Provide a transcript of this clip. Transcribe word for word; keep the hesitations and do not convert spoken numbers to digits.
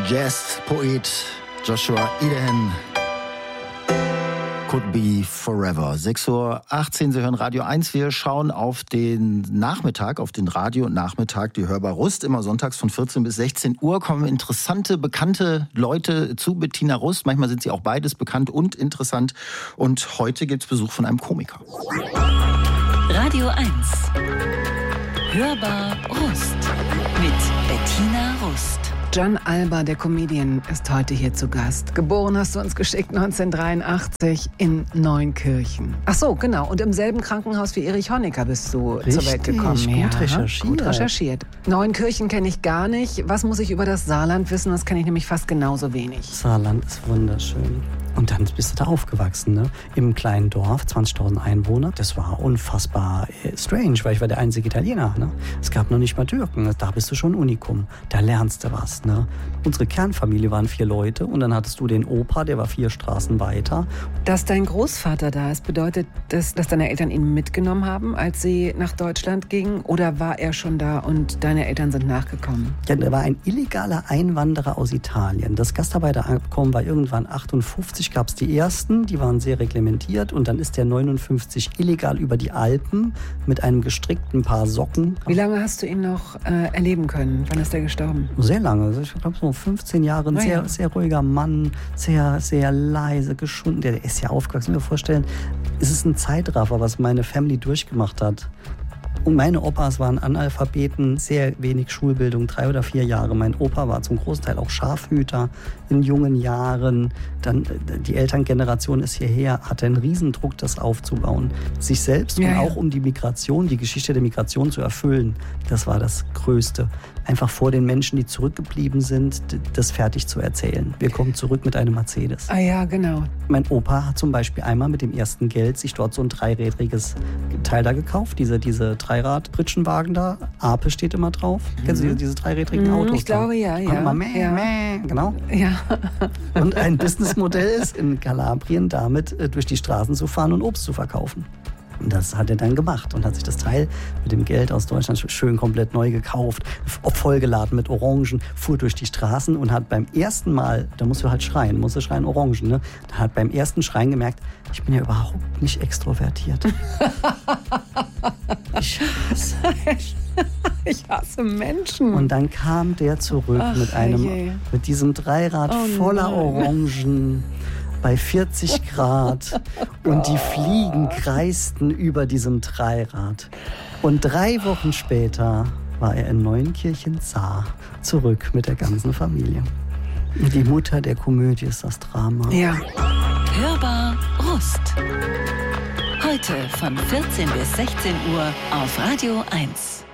Jazz-Poet Joshua Idahan. Could be forever. sechs Uhr achtzehn, Sie hören Radio eins. Wir schauen auf den Nachmittag, auf den Radio-Nachmittag, die Hörbar Rust. Immer sonntags von vierzehn bis sechzehn Uhr kommen interessante, bekannte Leute zu Bettina Rust. Manchmal sind sie auch beides bekannt und interessant. Und heute gibt es Besuch von einem Komiker. Radio eins. Hörbar Rust mit Bettina Rust. John Alba, der Comedian, ist heute hier zu Gast. Geboren hast du uns geschickt neunzehnhundertdreiundachtzig in Neunkirchen. Ach so, genau. Und im selben Krankenhaus wie Erich Honecker bist du Richtig, zur Welt gekommen. Gut ja, recherchiert. Gut recherchiert. Neunkirchen kenne ich gar nicht. Was muss ich über das Saarland wissen? Das kenne ich nämlich fast genauso wenig. Saarland ist wunderschön. Und dann bist du da aufgewachsen, ne? Im kleinen Dorf, zwanzigtausend Einwohner. Das war unfassbar äh, strange, weil ich war der einzige Italiener, ne? Es gab noch nicht mal Türken. Da bist du schon ein Unikum. Da lernst du was, ne? Unsere Kernfamilie waren vier Leute und dann hattest du den Opa, der war vier Straßen weiter. Dass dein Großvater da ist, bedeutet das, dass deine Eltern ihn mitgenommen haben, als sie nach Deutschland gingen? Oder war er schon da und deine Eltern sind nachgekommen? Ja, er war ein illegaler Einwanderer aus Italien. Das Gastarbeiterabkommen war irgendwann achtundfünfzig. Gab es die ersten, die waren sehr reglementiert und dann ist der neunundfünfzig illegal über die Alpen mit einem gestrickten Paar Socken. Wie lange hast du ihn noch äh, erleben können? Wann ist er gestorben? Sehr lange, ich glaube so fünfzehn Jahre, ein oh, sehr, ja. sehr ruhiger Mann, sehr, sehr leise, geschunden. Der, der ist ja aufgewachsen, mir vorstellen, es ist ein Zeitraffer, was meine Family durchgemacht hat. Und meine Opas waren Analphabeten, sehr wenig Schulbildung, drei oder vier Jahre. Mein Opa war zum großen Teil auch Schafhüter in jungen Jahren. Dann die Elterngeneration ist hierher, hatte einen Riesendruck, das aufzubauen. Sich selbst ja, und ja. auch um die Migration, die Geschichte der Migration zu erfüllen. Das war das Größte. Einfach vor den Menschen, die zurückgeblieben sind, das fertig zu erzählen. Wir kommen zurück mit einem Mercedes. Ah ja, genau. Mein Opa hat zum Beispiel einmal mit dem ersten Geld sich dort so ein dreirädriges Teil da gekauft. Diese, diese Dreirad-Pritschenwagen da. Ape steht immer drauf. Mhm. Kennst du diese, diese dreirädrigen mhm, Autos? Ich glaube, ja, ja. Immer mäh, ja. mäh, genau. Ja. Und ein Businessmodell ist, in Kalabrien damit äh, durch die Straßen zu fahren und Obst zu verkaufen. Und das hat er dann gemacht und hat sich das Teil mit dem Geld aus Deutschland schön komplett neu gekauft, vollgeladen mit Orangen, fuhr durch die Straßen und hat beim ersten Mal, da musst du halt schreien, musst du schreien Orangen, ne? Da hat beim ersten Schreien gemerkt, ich bin ja überhaupt nicht extrovertiert. Ich hasse Ich hasse Menschen. Und dann kam der zurück Ach, mit einem, je. mit diesem Dreirad oh, voller nein. Orangen. Bei vierzig Grad und die Fliegen kreisten über diesem Dreirad. Und drei Wochen später war er in Neunkirchen-Saar zurück mit der ganzen Familie. Die Mutter der Komödie ist das Drama. Ja. Hörbar Rust. Heute von vierzehn bis sechzehn Uhr auf Radio eins.